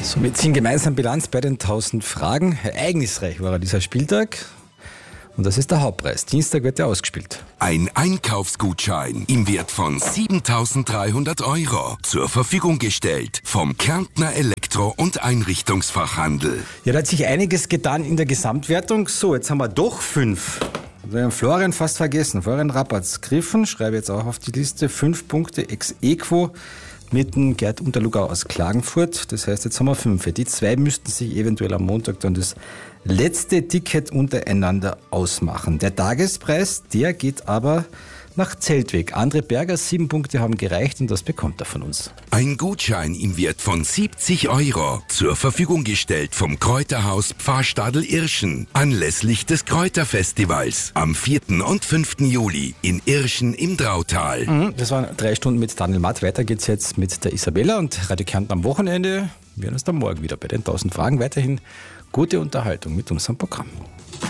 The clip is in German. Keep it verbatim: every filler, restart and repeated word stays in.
Somit ziehen gemeinsam Bilanz bei den tausend Fragen. Ereignisreich war dieser Spieltag. Und das ist der Hauptpreis. Dienstag wird er ausgespielt. Ein Einkaufsgutschein im Wert von siebentausenddreihundert Euro zur Verfügung gestellt vom Kärntner Elektro- und Einrichtungsfachhandel. Ja, da hat sich einiges getan in der Gesamtwertung. So, jetzt haben wir doch fünf. Wir haben Florian fast vergessen. Florian Rappert's Griffen, schreibe jetzt auch auf die Liste. Fünf Punkte ex aequo mit dem Gerd Unterlugau aus Klagenfurt. Das heißt, jetzt haben wir fünf. Die zwei müssten sich eventuell am Montag dann das letzte Ticket untereinander ausmachen. Der Tagespreis, der geht aber nach Zeltweg. André Berger, sieben Punkte haben gereicht und das bekommt er von uns. Ein Gutschein im Wert von siebzig Euro zur Verfügung gestellt vom Kräuterhaus Pfarrstadel Irschen anlässlich des Kräuterfestivals am vierten und fünften Juli in Irschen im Drautal. Mhm, das waren drei Stunden mit Daniel Matt. Weiter geht's jetzt mit der Isabella und Radio Kärnten am Wochenende. Wir hören uns dann morgen wieder bei den tausend Fragen. Weiterhin gute Unterhaltung mit unserem Programm.